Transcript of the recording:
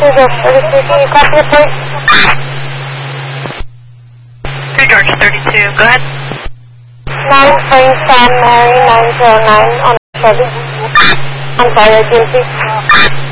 32, can you copy it, please? Three George 32, go ahead. 9 Frank Sam Mary 909 on 7. I'm sorry, again, please.